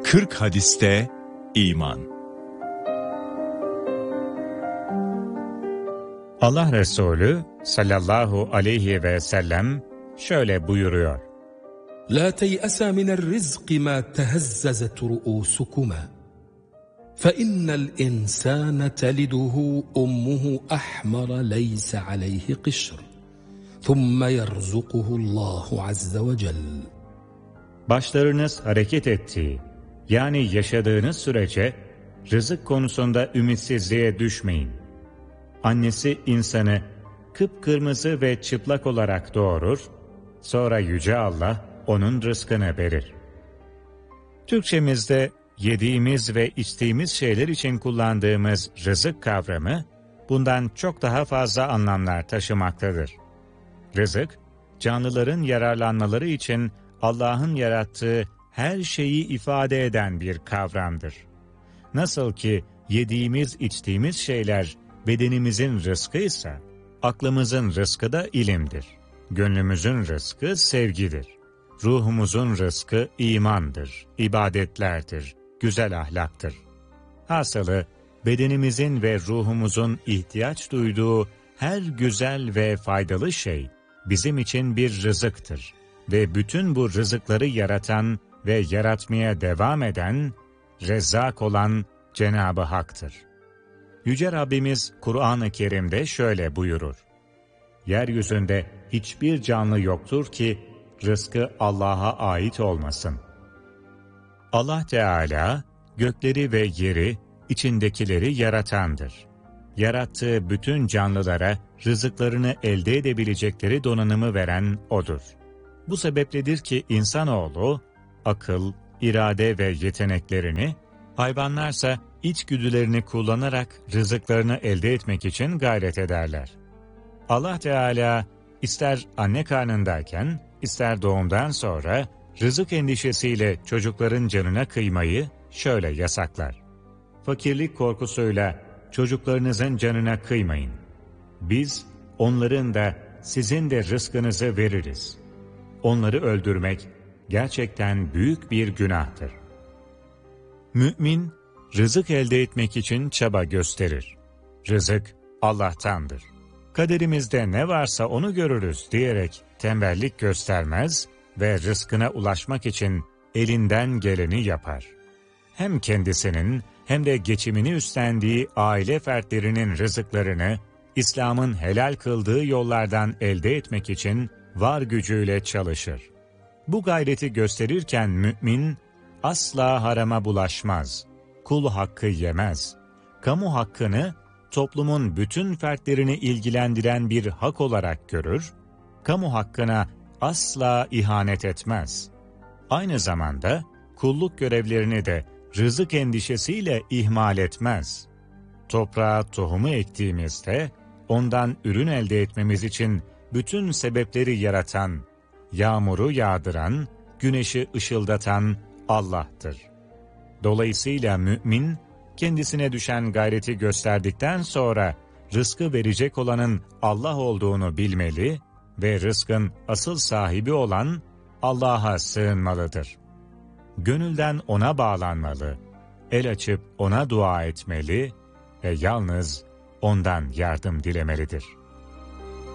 40 hadiste iman. Allah Resulü sallallahu aleyhi ve sellem şöyle buyuruyor: La tey'asa minel rizqi ma tehezzezet ru'usukuma فَإِنَّ الْاِنْسَانَ تَلِدُهُ أُمُّهُ أَحْمَرَ لَيْسَ عَلَيْهِ قِشْرٌ ثُمَّ يَرْزُقُهُ اللّٰهُ عَزَّ وَجَلَّ. Başlarınız hareket ettiği, yani yaşadığınız sürece rızık konusunda ümitsizliğe düşmeyin. Annesi insanı kıpkırmızı ve çıplak olarak doğurur, sonra Yüce Allah onun rızkını verir. Türkçemizde yediğimiz ve içtiğimiz şeyler için kullandığımız rızık kavramı, bundan çok daha fazla anlamlar taşımaktadır. Rızık, canlıların yararlanmaları için Allah'ın yarattığı her şeyi ifade eden bir kavramdır. Nasıl ki yediğimiz, içtiğimiz şeyler bedenimizin rızkıysa, aklımızın rızkı da ilimdir. Gönlümüzün rızkı sevgidir. Ruhumuzun rızkı imandır, ibadetlerdir, güzel ahlaktır. Hasılı, bedenimizin ve ruhumuzun ihtiyaç duyduğu her güzel ve faydalı şey bizim için bir rızıktır. Ve bütün bu rızıkları yaratan ve yaratmaya devam eden, Rezzak olan Cenab-ı Hak'tır. Yüce Rabbimiz Kur'an-ı Kerim'de şöyle buyurur: Yeryüzünde hiçbir canlı yoktur ki rızkı Allah'a ait olmasın. Allah Teala gökleri ve yeri, içindekileri yaratandır. Yarattığı bütün canlılara rızıklarını elde edebilecekleri donanımı veren O'dur. Bu sebepledir ki insanoğlu akıl, irade ve yeteneklerini, hayvanlarsa içgüdülerini kullanarak rızıklarını elde etmek için gayret ederler. Allah Teala ister anne karnındayken, ister doğumdan sonra rızık endişesiyle çocukların canına kıymayı şöyle yasaklar: Fakirlik korkusuyla çocuklarınızın canına kıymayın. Biz onların da sizin de rızkınızı veririz. Onları öldürmek gerçekten büyük bir günahtır. Mümin, rızık elde etmek için çaba gösterir. Rızık Allah'tandır. Kaderimizde ne varsa onu görürüz diyerek tembellik göstermez ve rızkına ulaşmak için elinden geleni yapar. Hem kendisinin hem de geçimini üstlendiği aile fertlerinin rızıklarını İslam'ın helal kıldığı yollardan elde etmek için var gücüyle çalışır. Bu gayreti gösterirken mümin asla harama bulaşmaz, kul hakkı yemez, kamu hakkını toplumun bütün fertlerini ilgilendiren bir hak olarak görür, kamu hakkına asla ihanet etmez. Aynı zamanda kulluk görevlerini de rızık endişesiyle ihmal etmez. Toprağa tohumu ektiğimizde ondan ürün elde etmemiz için bütün sebepleri yaratan, yağmuru yağdıran, güneşi ışıldatan Allah'tır. Dolayısıyla mümin, kendisine düşen gayreti gösterdikten sonra rızkı verecek olanın Allah olduğunu bilmeli ve rızkın asıl sahibi olan Allah'a sığınmalıdır. Gönülden O'na bağlanmalı, el açıp O'na dua etmeli ve yalnız O'ndan yardım dilemelidir.